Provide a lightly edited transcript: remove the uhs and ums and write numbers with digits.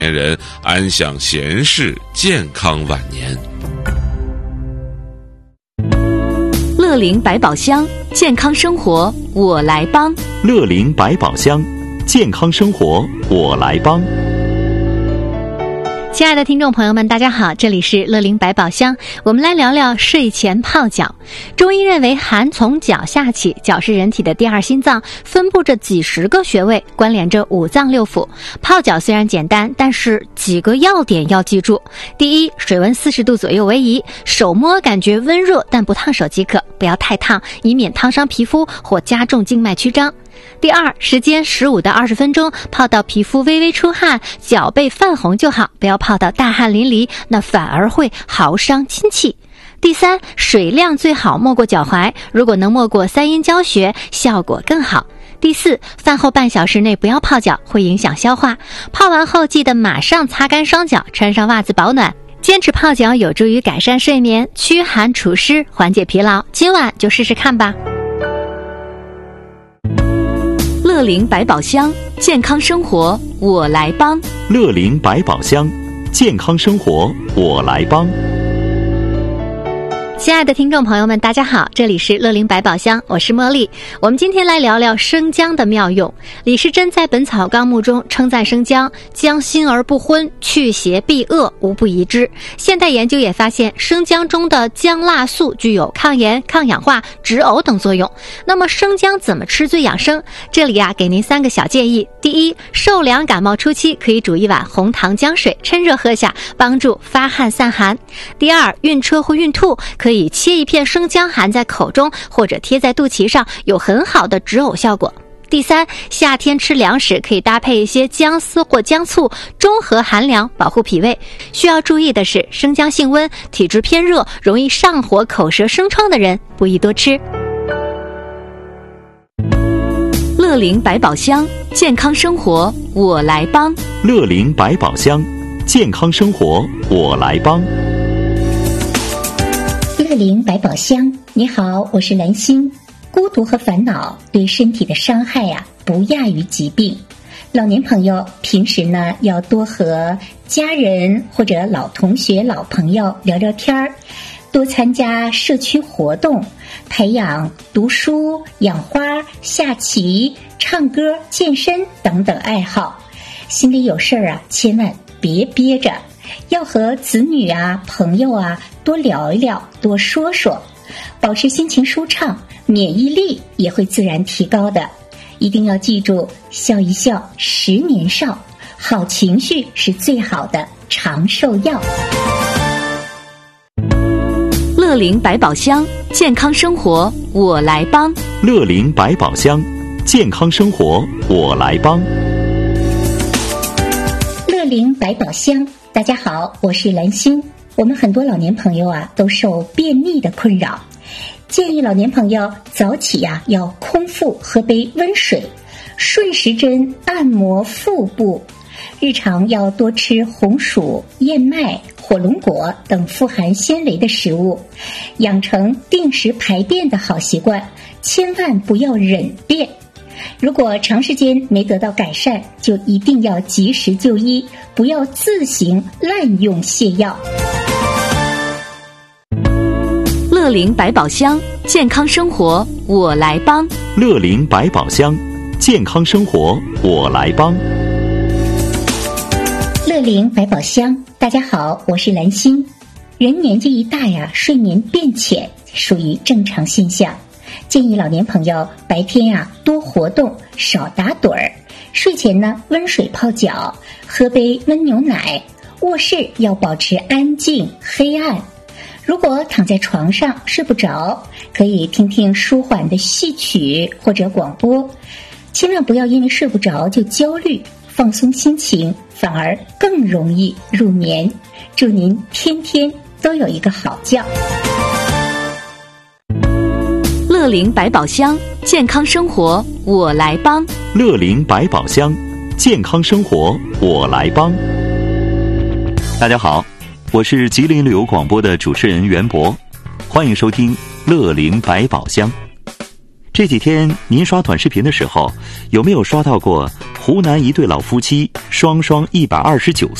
人安享闲适，健康晚年。 乐龄百宝箱，健康生活我来帮。 乐龄百宝箱，健康生活我来帮。 亲爱的听众朋友们，大家好，这里是乐龄百宝箱，我们来聊聊睡前泡脚。中医认为，寒从脚下起，脚是人体的第二心脏，分布着几十个穴位，关联着五脏六腑。泡脚虽然简单，但是几个要点要记住。第一，水温40度左右为宜，手摸感觉温热但不烫手即可，不要太烫，以免烫伤皮肤或加重静脉曲张。第二，时间15到20分钟，泡到皮肤微微出汗，脚背泛红就好，不要泡到大汗淋漓，那反而会耗伤筋气。第三，水量最好没过脚踝，如果能没过3阴交穴，效果更好。第四，饭后半小时内不要泡脚，会影响消化。泡完后记得马上擦干双脚，穿上袜子保暖。坚持泡脚有助于改善睡眠，驱寒除湿，缓解疲劳。今晚就试试看吧。乐龄百宝箱，健康生活我来帮。 乐龄百宝箱，健康生活我来帮。 亲爱的听众朋友们，大家好，这里是乐龄百宝箱，我是茉莉。我们今天来聊聊生姜的妙用。李时珍在《本草纲目》中称赞生姜，姜辛而不荤，去邪避恶，无不宜之。现代研究也发现，生姜中的姜辣素具有抗炎、抗氧化、止呕等作用。那么生姜怎么吃最养生？这里给您3个小建议。第一，受凉感冒初期可以煮一碗红糖姜水，趁热喝下，帮助发汗散寒。第二，晕车或孕吐可以切一片生姜含在口中，或者贴在肚脐上，有很好的止呕效果。第三，夏天吃凉食可以搭配一些姜丝或姜醋，中和寒凉，保护脾胃。需要注意的是，生姜性温，体质偏热，容易上火、口舌生疮的人不宜多吃。乐龄百宝箱，健康生活我来帮。 乐龄百宝箱，健康生活我来帮。 乐龄百宝箱，你好，我是兰心。孤独和烦恼对身体的伤害不亚于疾病。老年朋友平时呢要多和家人或者老同学、老朋友聊聊天儿，多参加社区活动，培养读书、养花、下棋、唱歌、健身等等爱好。心里有事千万别憋着，要和子女朋友多聊一聊，多说说，保持心情舒畅，免疫力也会自然提高的。一定要记住，笑一笑10年少，好情绪是最好的长寿药。 乐龄百宝箱，健康生活我来帮。 乐龄百宝箱，健康生活我来帮。 乐龄百宝箱，大家好，我是兰心。我们很多老年朋友都受便秘的困扰，建议老年朋友早起要空腹喝杯温水，顺时针按摩腹部。日常要多吃红薯、燕麦、火龙果等富含纤维的食物，养成定时排便的好习惯，千万不要忍便。如果长时间没得到改善，就一定要及时就医，不要自行滥用泻药。 乐龄百宝箱，健康生活我来帮。 乐龄百宝箱，健康生活我来帮。 乐龄百宝箱，大家好，我是兰心。人年纪一大睡眠变浅属于正常现象，建议老年朋友白天多活动，少打盹儿，睡前呢温水泡脚，喝杯温牛奶，卧室要保持安静黑暗。如果躺在床上睡不着，可以听听舒缓的戏曲或者广播，千万不要因为睡不着就焦虑，放松心情，反而更容易入眠。祝您天天都有一个好觉。 乐龄百宝箱，健康生活我来帮。 乐龄百宝箱，健康生活我来帮。大家好，我是吉林旅游广播的主持人袁博，欢迎收听乐龄百宝箱。 这几天您刷短视频的时候，有没有刷到过湖南一对老夫妻双双129